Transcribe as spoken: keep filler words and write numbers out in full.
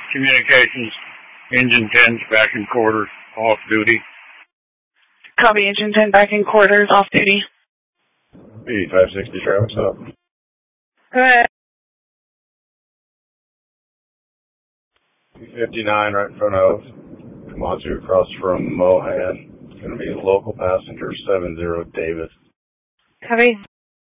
Communications, engine ten's back in quarters, off duty. Copy, engine ten back in quarters, off duty. B five sixty traffic's up. Go ahead. B fifty-nine right in front of Komatsu across from Mohan. It's going to be local passenger seven zero Davis. Copy.